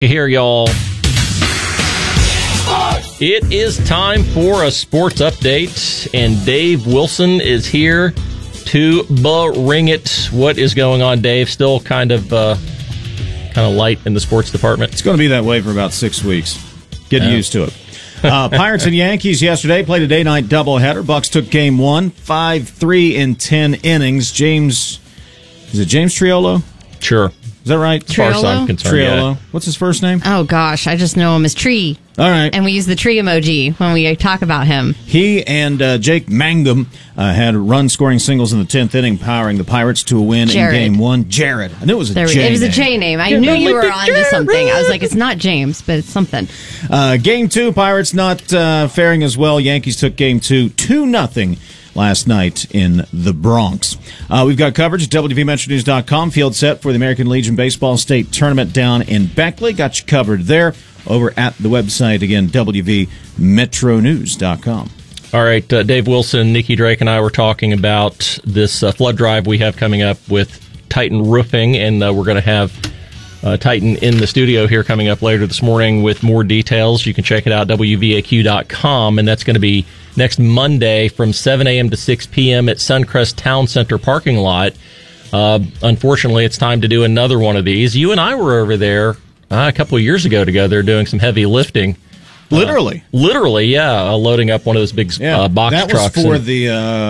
Here, y'all. It is time for a sports update, and Dave Wilson is here to bring it. What is going on, Dave? Still kind of light in the sports department? It's going to be that way for about 6 weeks. Get used to it. Pirates and Yankees yesterday played a day-night doubleheader. Bucks took game one, 5-3 in 10 innings. Is it James Triolo? Sure. Is that right? As far as I'm concerned, Triolo. yeah. What's his first name? Oh, gosh. I just know him as Tree. All right. And we use the tree emoji when we talk about him. He and Jake Mangum had run-scoring singles in the 10th inning, powering the Pirates to a win in game one. Jared. I knew it was a J It was a J name. I knew you were on to something. I was like, it's not James, but it's something. Game two, Pirates not faring as well. Yankees took game two, 2-0. Last night in the Bronx. We've got coverage at WVMetroNews.com. Field set for the American Legion Baseball State Tournament down in Beckley. Got you covered there over at the website, again, WVMetroNews.com. All right, Dave Wilson, Nikki Drake, and I were talking about this flood drive we have coming up with Titan Roofing, and we're going to have Titan in the studio here coming up later this morning with more details. You can check it out, WVAQ.com, and that's going to be next Monday from 7 a.m. to 6 p.m. at Suncrest Town Center parking lot. Unfortunately, it's time to do another one of these. You and I were over there a couple of years ago together doing some heavy lifting. Literally, yeah, loading up one of those big box that trucks. That was for the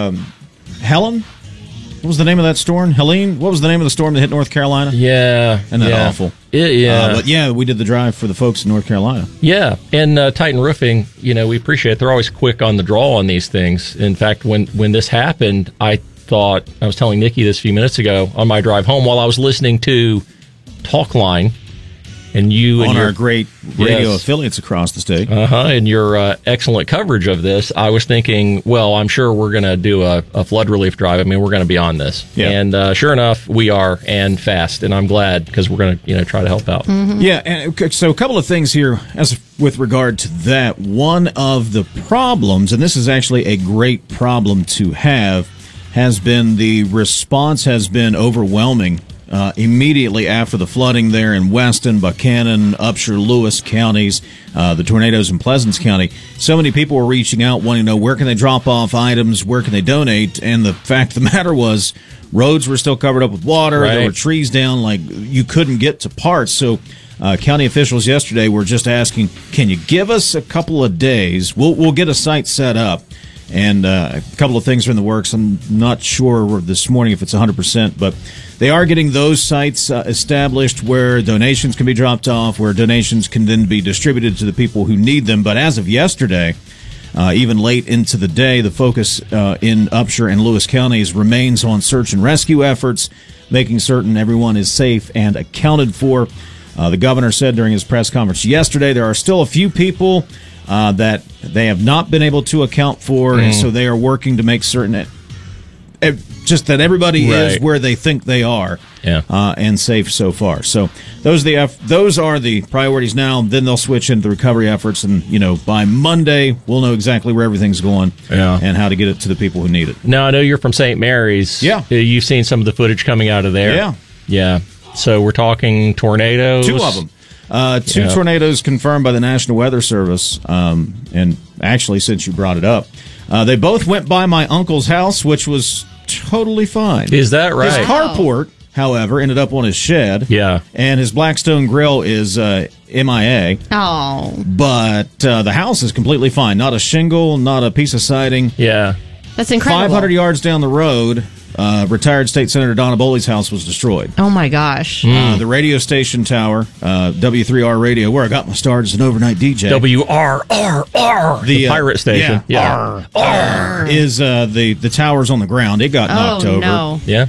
Helen? What was the name of that storm? Helene? What was the name of the storm that hit North Carolina? Yeah. Isn't that awful? But we did the drive for the folks in North Carolina. Yeah, and Titan Roofing, we appreciate it. They're always quick on the draw on these things. In fact, when this happened, I was telling Nikki this a few minutes ago on my drive home while I was listening to Talkline. And you on and our great radio affiliates across the state. And your excellent coverage of this, I was thinking, well, I'm sure we're going to do a flood relief drive. I mean, we're going to be on this. Yeah. And sure enough, we are, and fast. And I'm glad because we're going to try to help out. Mm-hmm. Yeah, and so a couple of things here with regard to that. One of the problems, and this is actually a great problem to have, has been the response has been overwhelming. Immediately after the flooding there in Weston, Buchanan, Upshur, Lewis counties, the tornadoes in Pleasants County, so many people were reaching out wanting to know where can they drop off items, where can they donate, and the fact of the matter was roads were still covered up with water, right. There were trees down, like you couldn't get to parts, so county officials yesterday were just asking, can you give us a couple of days, we'll get a site set up. And a couple of things are in the works. I'm not sure this morning if it's 100%, but they are getting those sites established where donations can be dropped off, where donations can then be distributed to the people who need them. But as of yesterday, even late into the day, the focus in Upshur and Lewis counties remains on search and rescue efforts, making certain everyone is safe and accounted for. The governor said during his press conference yesterday there are still a few people that they have not been able to account for, and so they are working to make certain that that everybody is where they think they are, and safe so far. So those are the priorities now. Then they'll switch into the recovery efforts, and by Monday we'll know exactly where everything's going and how to get it to the people who need it. Now I know you're from St. Mary's. Yeah, you've seen some of the footage coming out of there. Yeah. So we're talking tornadoes. 2 of them. Two tornadoes confirmed by the National Weather Service, and actually, since you brought it up, they both went by my uncle's house, which was totally fine. Is that right? His carport, however, ended up on his shed. Yeah. And his Blackstone grill is MIA. Oh. But the house is completely fine. Not a shingle, not a piece of siding. Yeah. That's incredible. 500 yards down the road, retired State Senator Donna Boley's house was destroyed. Oh, my gosh. The radio station tower, W3R Radio, where I got my start as an overnight DJ. WRRR, the pirate station. Yeah. R is the tower's on the ground. It got knocked over. No. Yeah.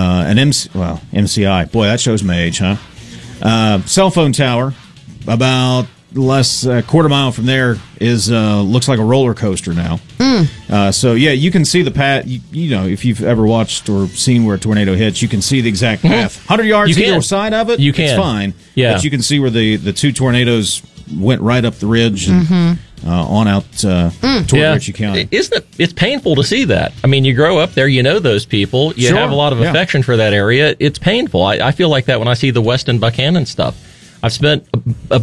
MCI. Boy, that shows my age, huh? Cell phone tower, about quarter mile from there is looks like a roller coaster now. So you can see the path. If you've ever watched or seen where a tornado hits, you can see the exact path. 100 yards either side of it, it's fine. Yeah, but you can see where the two tornadoes went right up the ridge and on out toward Ritchie County. It's painful to see that. I mean, you grow up there, you know those people, you have a lot of affection for that area. It's painful. I feel like that when I see the Weston Buchanan stuff. I've spent